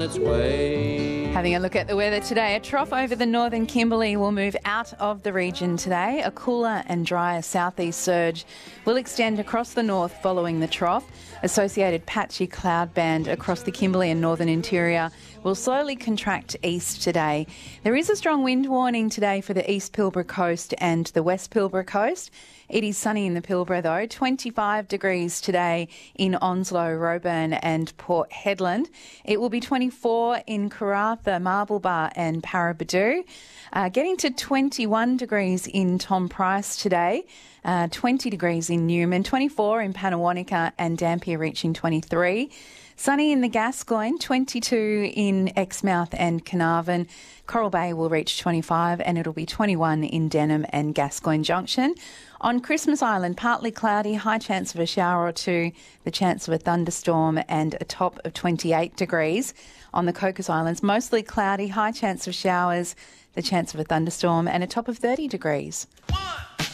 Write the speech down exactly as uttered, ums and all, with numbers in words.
its way. Having a look at the weather today, a trough over the northern Kimberley will move out of the region today. A cooler and drier southeast surge will extend across the north following the trough. Associated patchy cloud band across the Kimberley and northern interior will slowly contract east today. There is a strong wind warning today for the East Pilbara coast and the West Pilbara coast. It is sunny in the Pilbara though, twenty-five degrees today in Onslow, Roebourne and Port Hedland. It will be twenty-four in Karratha, Marble Bar and Paraburdoo. Uh, getting to twenty-one degrees in Tom Price today, uh, twenty degrees in Newman, twenty-four in Panawanica and Dampier reaching twenty-three. Sunny in the Gascoyne, twenty-two in Exmouth and Carnarvon. Coral Bay will reach twenty-five and it'll be twenty-one in Denham and Gascoyne Junction. On Christmas Island, partly cloudy, high chance of a shower or two, the chance of a thunderstorm and a top of twenty-eight degrees. On the Cocos Islands, mostly cloudy, high chance of showers, the chance of a thunderstorm and a top of thirty degrees.